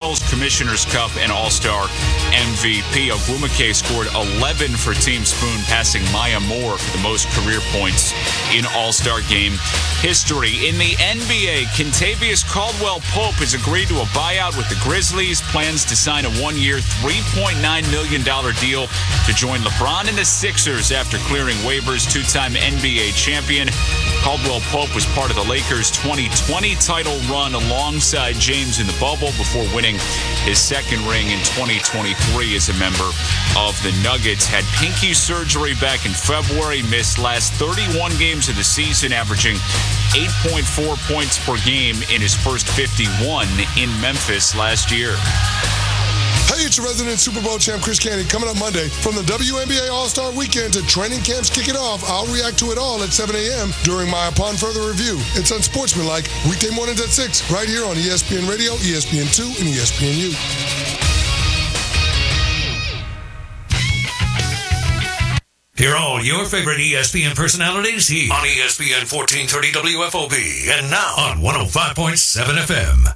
Titles, Commissioner's Cup, and All-Star MVP. Ogwumike scored 11 for Team Spoon, passing Maya Moore for the most career points in All-Star Game history. In the NBA, Kentavious Caldwell-Pope has agreed to a buyout with the Grizzlies. Plans to sign a one-year, $3.9 million deal to join LeBron and the Sixers after clearing waivers. Two-time NBA champion Caldwell-Pope was part of the Lakers' 2020 title run alongside James in the bubble before winning his second ring in 2023 as a member of the Nuggets. Had pinky surgery back in February, missed last 31 games of the season, averaging 8.4 points per game in his first 51 in Memphis last year. Hey, it's your resident Super Bowl champ, Chris Canty. Coming up Monday, from the WNBA All-Star Weekend to training camps kicking off, I'll react to it all at 7 a.m. during my Upon Further Review. It's unsportsmanlike, weekday mornings at 6, right here on ESPN Radio, ESPN2, and ESPNU. Hear all your favorite ESPN personalities here on ESPN 1430 WFOB and now on 105.7 FM.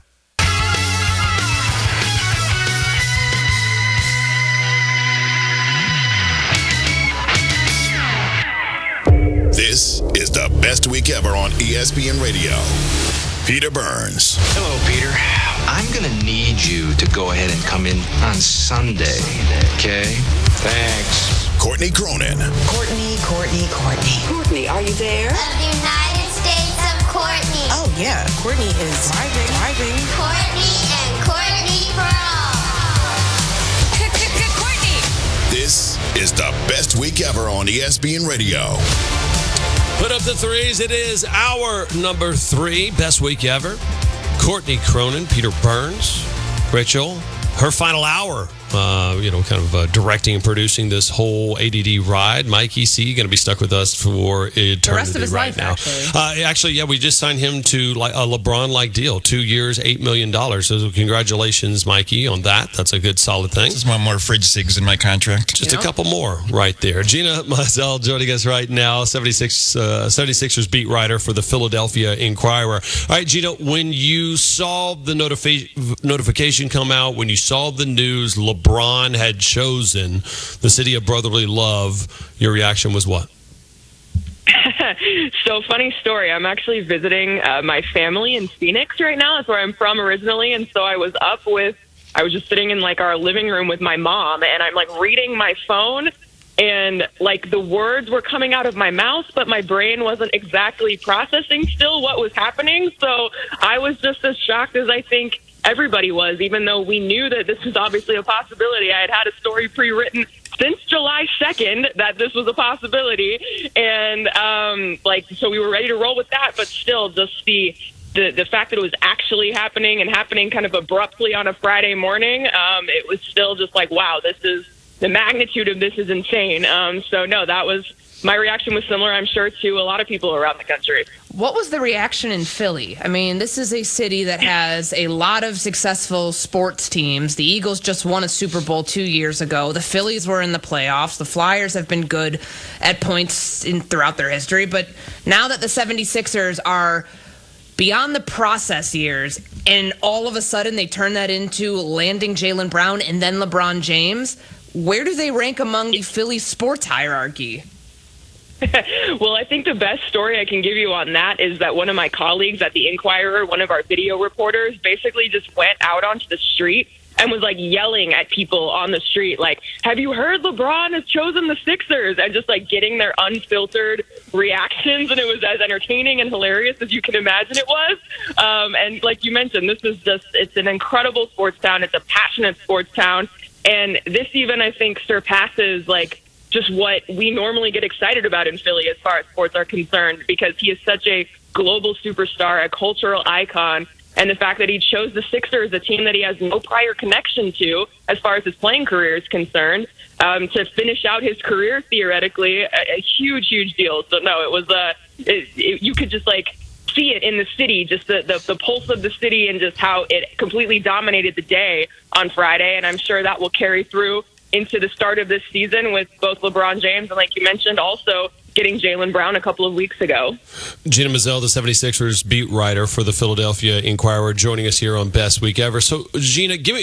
This is the best week ever on ESPN Radio. Peter Burns. Hello, Peter. I'm going to need you to go ahead and come in on Sunday, okay? Thanks. Courtney Cronin. Courtney. Courtney, are you there? Of the United States of Courtney. Oh, yeah. Courtney is driving. Courtney and Courtney for all. Courtney! This is the best week ever on ESPN Radio. Put up the threes. It is our number 3 best week ever. Courtney Cronin, Peter Burns, Rachel. Her final hour, directing and producing this whole ADD ride. Mikey C. going to be stuck with us for eternity the rest of his right life, now. Actually, we just signed him to a LeBron-like deal, 2 years, $8 million. So congratulations, Mikey, on that. That's a good, solid thing. Just one more fridge cigs in my contract. Just a couple more right there. Gina Mazel joining us right now, 76ers beat writer for the Philadelphia Inquirer. All right, Gina, when you saw the notification come out, when you saw the news LeBron had chosen the city of brotherly love, your reaction was what? So, funny story. I'm actually visiting my family in Phoenix right now. That's where I'm from originally. And so I was just sitting in our living room with my mom, and I'm reading my phone, and the words were coming out of my mouth, but my brain wasn't exactly processing still what was happening. So I was just as shocked as I think everybody was, even though we knew that this was obviously a possibility. I had a story pre-written since July 2nd that this was a possibility. And so we were ready to roll with that, but still just the fact that it was actually happening and happening kind of abruptly on a Friday morning, it was still just wow, the magnitude of this is insane. So no, my reaction was similar, I'm sure, to a lot of people around the country. What was the reaction in Philly? I mean, this is a city that has a lot of successful sports teams. The Eagles just won a Super Bowl 2 years ago. The Phillies were in the playoffs. The Flyers have been good at points throughout their history. But now that the 76ers are beyond the process years, and all of a sudden they turn that into landing Jaylen Brown and then LeBron James, where do they rank among the Philly sports hierarchy? Well, I think the best story I can give you on that is that one of my colleagues at the Inquirer, one of our video reporters, basically just went out onto the street and was yelling at people on the street, have you heard LeBron has chosen the Sixers? And just getting their unfiltered reactions. And it was as entertaining and hilarious as you can imagine it was. And like you mentioned, it's an incredible sports town. It's a passionate sports town. And this even, I think, surpasses just what we normally get excited about in Philly as far as sports are concerned, because he is such a global superstar, a cultural icon, and the fact that he chose the Sixers, a team that he has no prior connection to as far as his playing career is concerned, to finish out his career theoretically, a huge, huge deal. So no, it was you could just see it in the city, just the pulse of the city and just how it completely dominated the day on Friday, and I'm sure that will carry through into the start of this season with both LeBron James and, like you mentioned, also getting Jaylen Brown a couple of weeks ago. Gina Mazel, the 76ers beat writer for the Philadelphia Inquirer, joining us here on Best Week Ever. So, Gina,